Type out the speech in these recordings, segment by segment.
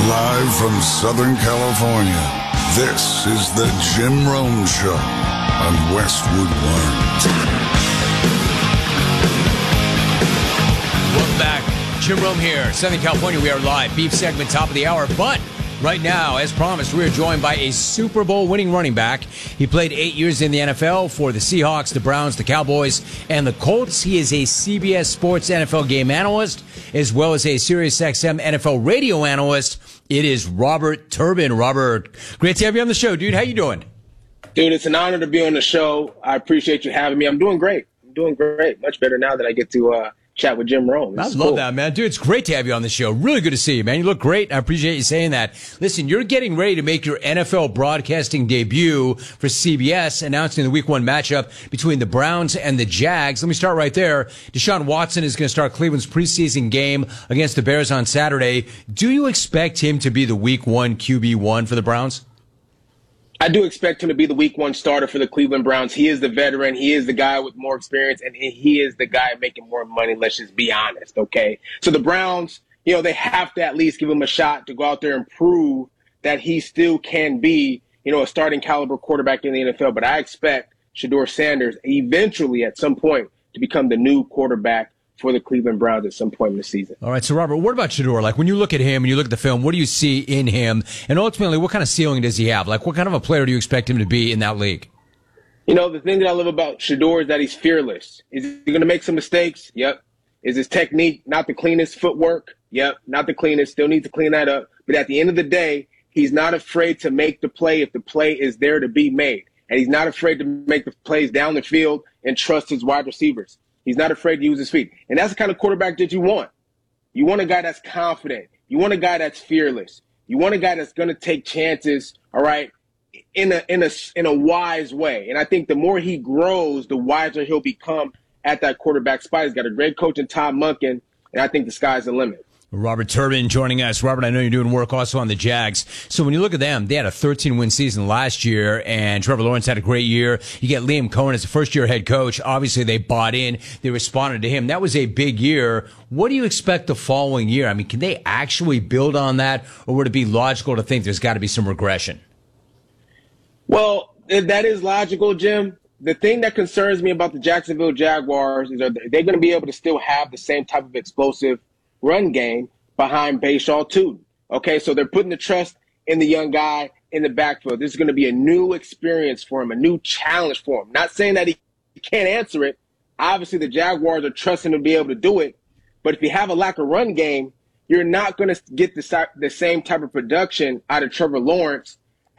Live from Southern California, this is the Jim Rome Show on Westwood One. Welcome back. Jim Rome here, Southern California. We are live. Beef segment, top of the hour. But right now, as promised, we are joined by a Super Bowl winning running back. He played 8 years in the NFL for the Seahawks, the Browns, the Cowboys, and the Colts. He is a CBS Sports NFL game analyst, as well as a SiriusXM NFL radio analyst. It is Robert Turbin. Robert, great to have you on the show, dude. How you doing? Dude, it's an honor to be on the show. I appreciate you having me. I'm doing great. Much better now that I get to chat with Jim Rome. I love that, man. Dude, it's great to have you on the show. Really good to see you, man. You look great. I appreciate you saying that. Listen, you're getting ready to make your NFL broadcasting debut for CBS, announcing the Week 1 matchup between the Browns and the Jags. Let me start right there. Deshaun Watson is going to start Cleveland's preseason game against the Bears on Saturday. Do you expect him to be the Week 1 QB1 for the Browns? I do expect him to be the Week 1 starter for the Cleveland Browns. He is the veteran. He is the guy with more experience, and he is the guy making more money. Let's just be honest, okay? So the Browns, they have to at least give him a shot to go out there and prove that he still can be, a starting caliber quarterback in the NFL. But I expect Shedeur Sanders eventually at some point to become the new quarterback for the Cleveland Browns at some point in the season. All right, so Robert, what about Shedeur? Like, when you look at him and you look at the film, what do you see in him? And ultimately, what kind of ceiling does he have? Like, what kind of a player do you expect him to be in that league? The thing that I love about Shedeur is that he's fearless. Is he going to make some mistakes? Yep. Is his technique not the cleanest? Footwork? Yep, not the cleanest. Still needs to clean that up. But at the end of the day, he's not afraid to make the play if the play is there to be made. And he's not afraid to make the plays down the field and trust his wide receivers. He's not afraid to use his feet. And that's the kind of quarterback that you want. You want a guy that's confident. You want a guy that's fearless. You want a guy that's going to take chances, all right, in a wise way. And I think the more he grows, the wiser he'll become at that quarterback spot. He's got a great coach in Todd Monken, and I think the sky's the limit. Robert Turbin joining us. Robert, I know you're doing work also on the Jags. So when you look at them, they had a 13-win season last year, and Trevor Lawrence had a great year. You get Liam Cohen as a first-year head coach. Obviously, they bought in. They responded to him. That was a big year. What do you expect the following year? I mean, can they actually build on that, or would it be logical to think there's got to be some regression? Well, that is logical, Jim. The thing that concerns me about the Jacksonville Jaguars is, are they going to be able to still have the same type of explosive run game behind Bashaw Tootin? Okay, so they're putting the trust in the young guy in the backfield. This is going to be a new experience for him, a new challenge for him. Not saying that he can't answer it. Obviously, the Jaguars are trusting him to be able to do it. But if you have a lack of run game, you're not going to get the same type of production out of Trevor Lawrence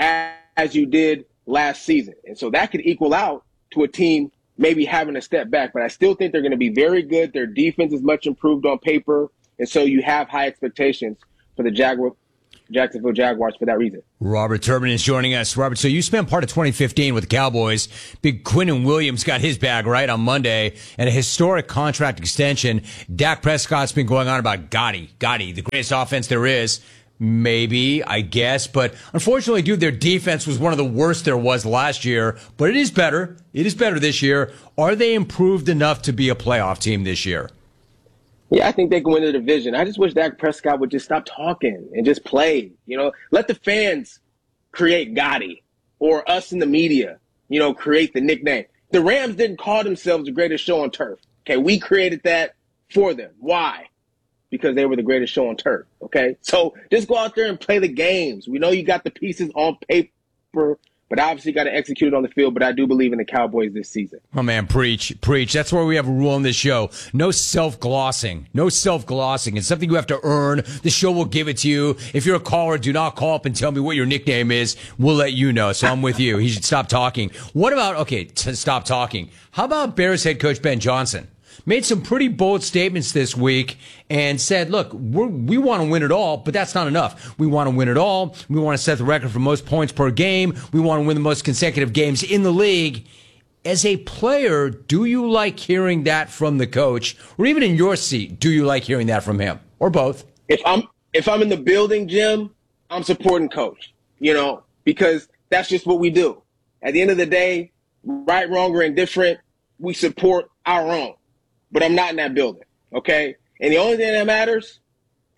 as you did last season. And so that could equal out to a team maybe having a step back. But I still think they're going to be very good. Their defense is much improved on paper. And so you have high expectations for the Jacksonville Jaguars for that reason. Robert Turbin is joining us. Robert, so you spent part of 2015 with the Cowboys. Big Quinnen Williams got his bag right on Monday, and a historic contract extension. Dak Prescott's been going on about Gotti, the greatest offense there is. Maybe, I guess. But unfortunately, dude, their defense was one of the worst there was last year. But it is better. It is better this year. Are they improved enough to be a playoff team this year? Yeah, I think they can win the division. I just wish Dak Prescott would just stop talking and just play. Let the fans create Gotti, or us in the media, create the nickname. The Rams didn't call themselves the greatest show on turf. Okay, we created that for them. Why? Because they were the greatest show on turf. Okay, so just go out there and play the games. We know you got the pieces on paper, but obviously got to execute it on the field. But I do believe in the Cowboys this season. Oh, man, preach. That's why we have a rule on this show. No self-glossing. It's something you have to earn. The show will give it to you. If you're a caller, do not call up and tell me what your nickname is. We'll let you know. So I'm with you. He should stop talking. What about, stop talking. How about Bears head coach Ben Johnson? Made some pretty bold statements this week and said, look, we want to win it all, but that's not enough. We want to win it all. We want to set the record for most points per game. We want to win the most consecutive games in the league. As a player, do you like hearing that from the coach? Or even in your seat, do you like hearing that from him? Or both? If I'm in the building, Jim, I'm supporting coach, because that's just what we do. At the end of the day, right, wrong, or indifferent, we support our own. But I'm not in that building, okay? And the only thing that matters is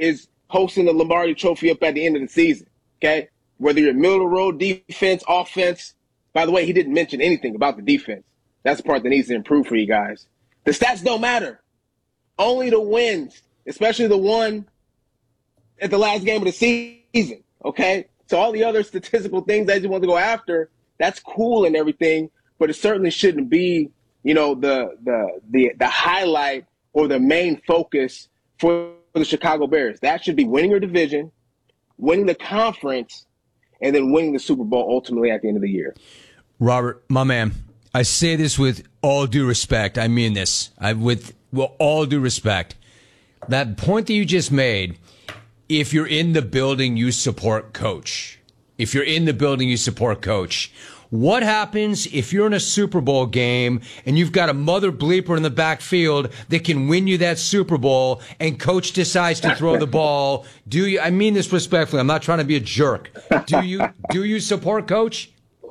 hosting the Lombardi Trophy up at the end of the season, okay? Whether you're middle of the road, defense, offense. By the way, he didn't mention anything about the defense. That's the part that needs to improve for you guys. The stats don't matter. Only the wins, especially the one at the last game of the season, okay? So all the other statistical things that you want to go after, that's cool and everything, but it certainly shouldn't be, you know, the highlight or the main focus for the Chicago Bears. That should be winning your division, winning the conference, and then winning the Super Bowl ultimately at the end of the year. Robert, my man, I say this with all due respect. I mean this. With all due respect. That point that you just made, if you're in the building, you support coach. If you're in the building, you support coach. What happens if you're in a Super Bowl game and you've got a mother bleeper in the backfield that can win you that Super Bowl and coach decides to throw the ball? Do you, I mean this respectfully, I'm not trying to be a jerk. Do you support coach?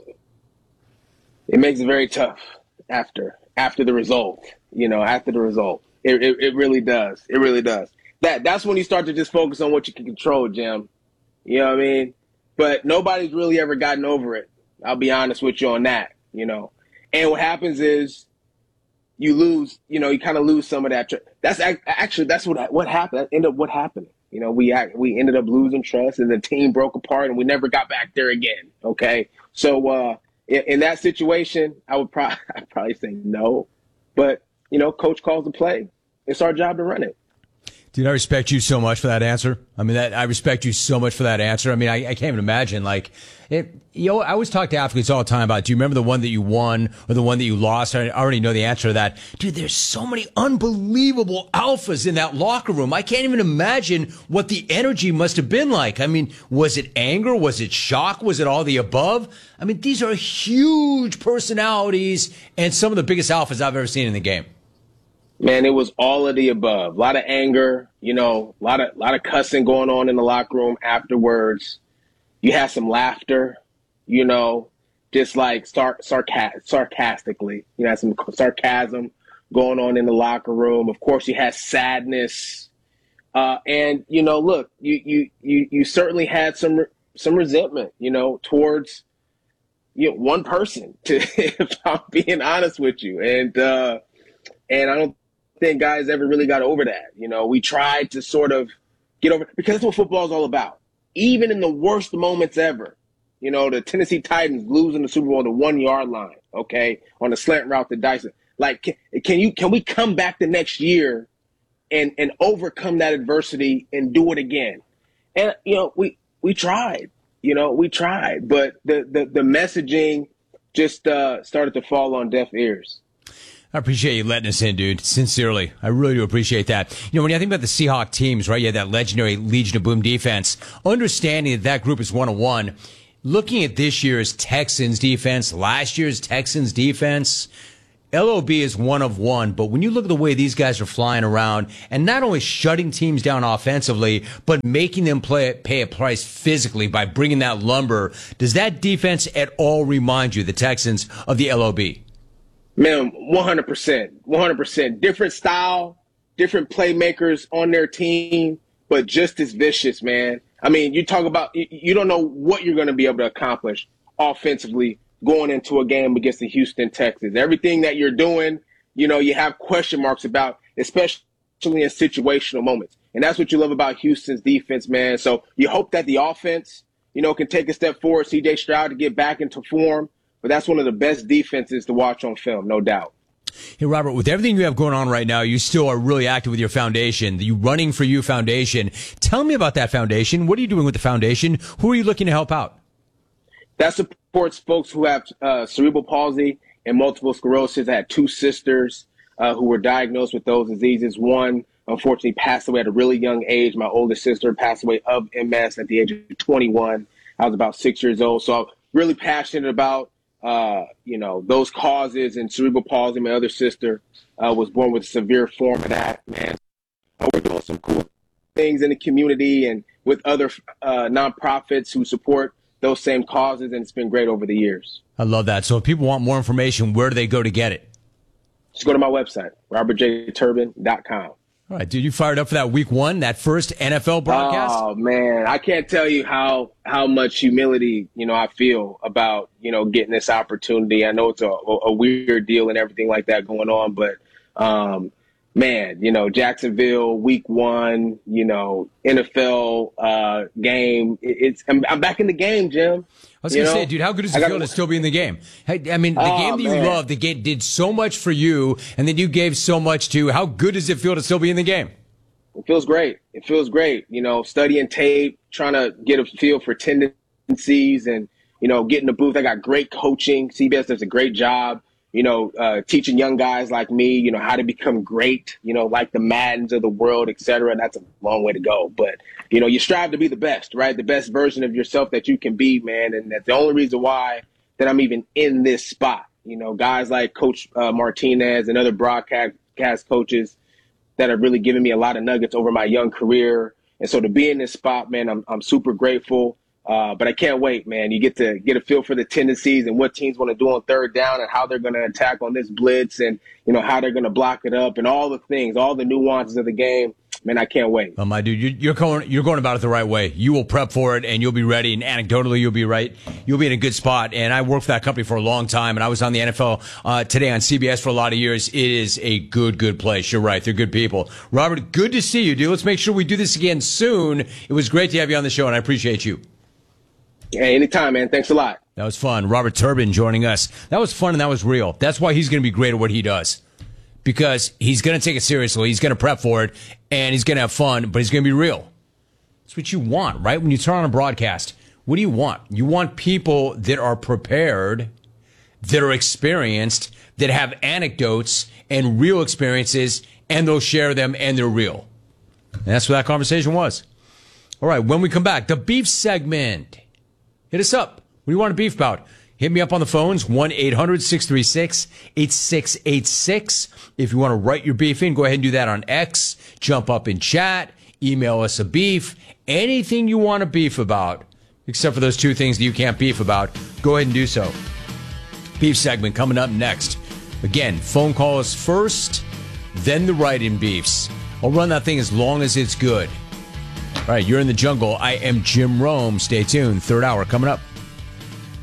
It makes it very tough after the result, you know, after the result. It really does. It really does. That's when you start to just focus on what you can control, Jim. You know what I mean? But nobody's really ever gotten over it. I'll be honest with you on that, you know. And what happens is you lose, you know, you kind of lose some of that. That's actually, that's what happened. That ended up what happened. You know, we ended up losing trust and the team broke apart and we never got back there again. Okay. So, in that situation, I'd probably say no. But, you know, coach calls the play. It's our job to run it. Dude, I respect you so much for that answer. I mean, I respect you so much for that answer. I mean, I can't even imagine, like, I always talk to athletes all the time about, do you remember the one that you won or the one that you lost? I already know the answer to that. Dude, there's so many unbelievable alphas in that locker room. I can't even imagine what the energy must have been like. I mean, was it anger? Was it shock? Was it all the above? I mean, these are huge personalities and some of the biggest alphas I've ever seen in the game. Man, it was all of the above. A lot of anger, you know, a lot of cussing going on in the locker room afterwards. You had some laughter, you know, just like sarcastically. You had some sarcasm going on in the locker room. Of course, you had sadness, and you know, look, you certainly had some resentment, you know, towards one person. If I'm being honest with you, and I don't think guys ever really got over that. You know, we tried to sort of get over, because that's what football is all about. Even in the worst moments ever, you know, the Tennessee Titans losing the Super Bowl on the 1 yard line, okay, on the slant route to Dyson. Like, can we come back the next year and overcome that adversity and do it again? And, you know, we tried, but the messaging just started to fall on deaf ears. I appreciate you letting us in, dude. Sincerely. I really do appreciate that. You know, when you think about the Seahawks teams, right, you had that legendary Legion of Boom defense, understanding that group is 1-1, looking at this year's Texans defense, last year's Texans defense, LOB is 1-1, but when you look at the way these guys are flying around and not only shutting teams down offensively, but making them pay a price physically by bringing that lumber, does that defense at all remind you, the Texans, of the LOB? Man, 100%. Different style, different playmakers on their team, but just as vicious, man. I mean, you talk about, you don't know what you're going to be able to accomplish offensively going into a game against the Houston Texans. Everything that you're doing, you know, you have question marks about, especially in situational moments. And that's what you love about Houston's defense, man. So you hope that the offense, you know, can take a step forward, C.J. Stroud to get back into form. But that's one of the best defenses to watch on film, no doubt. Hey, Robert, with everything you have going on right now, you still are really active with your foundation, the Running for You Foundation. Tell me about that foundation. What are you doing with the foundation? Who are you looking to help out? That supports folks who have cerebral palsy and multiple sclerosis. I had two sisters who were diagnosed with those diseases. One, unfortunately, passed away at a really young age. My oldest sister passed away of MS at the age of 21. I was about 6 years old. So I'm really passionate about those causes, and cerebral palsy. My other sister was born with a severe form of that, man. We're doing some cool things in the community and with other nonprofits who support those same causes, and it's been great over the years. I love that. So if people want more information, where do they go to get it? Just go to my website, robertjturbin.com. All right, dude, you fired up for that week one, that first NFL broadcast? Oh man, I can't tell you how much humility, I feel about, getting this opportunity. I know it's a weird deal and everything like that going on, but man, Jacksonville week one, NFL game. I'm back in the game, Jim. I was going to say, dude, how good does it feel to still be in the game? Hey, I mean, the game that you love, the game did so much for you, and then you gave so much to. How good does it feel to still be in the game? It feels great. It feels great. Studying tape, trying to get a feel for tendencies, and get in the booth. I got great coaching. CBS does a great job. Teaching young guys like me, how to become great, like the Maddens of the world, et cetera. That's a long way to go. But, you strive to be the best, right? The best version of yourself that you can be, man. And that's the only reason why that I'm even in this spot. Guys like Coach Martinez and other broadcast coaches that have really given me a lot of nuggets over my young career. And so to be in this spot, man, I'm super grateful. But I can't wait, man. You get to get a feel for the tendencies and what teams want to do on third down and how they're going to attack on this blitz and, how they're going to block it up and all the things, all the nuances of the game. Man, I can't wait. Oh, my dude, you're going about it the right way. You will prep for it and you'll be ready. And anecdotally, you'll be right. You'll be in a good spot. And I worked for that company for a long time. And I was on the NFL today on CBS for a lot of years. It is a good place. You're right. They're good people. Robert, good to see you, dude. Let's make sure we do this again soon. It was great to have you on the show, and I appreciate you. Hey, anytime, man. Thanks a lot. That was fun. Robert Turbin joining us. That was fun and that was real. That's why he's going to be great at what he does. Because he's going to take it seriously. He's going to prep for it and he's going to have fun, but he's going to be real. That's what you want, right? When you turn on a broadcast, what do you want? You want people that are prepared, that are experienced, that have anecdotes and real experiences, and they'll share them and they're real. And that's what that conversation was. All right, when we come back, the beef segment. Hit us up. What do you want to beef about? Hit me up on the phones, 1-800-636-8686. If you want to write your beef in, go ahead and do that on X. Jump up in chat. Email us a beef. Anything you want to beef about, except for those two things that you can't beef about, go ahead and do so. Beef segment coming up next. Again, phone call is first, then the write-in beefs. I'll run that thing as long as it's good. All right, you're in the jungle. I am Jim Rome. Stay tuned. Third hour coming up.